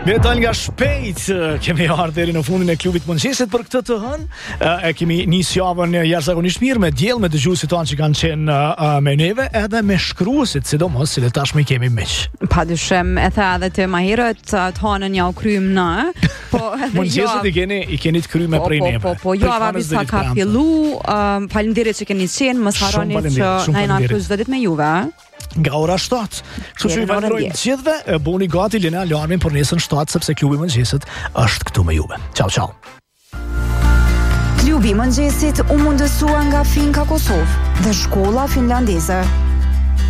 Me dal nga shpejt, kemi ardhur deri në fundin e klubit mëngjesit për këtë të hënë. E kemi nisë javën jashtëzakonisht mirë me diell, me dëgjuesit tanë që kanë qenë me neve, edhe me shkruesit, sidomos se tashmë i kemi miq. Padyshim, e tha edhe të më herët, të hënën ja u kryem në, po mëngjesit i keni të kryme prej neve. Po, java sa ka fillu, faleminderit që keni qenë, mos harroni që na jena këtu çdo ditë me juve. Nga ora 7. Kështu që ju falenderoj gjithëve, bëni gati lini alarmin për nesër 7 sepse klubi i mëngjesit është këtu me juve. Ciao ciao. Klubi i mëngjesit u mundësua nga Finka Kosovë dhe shkolla finlandeze.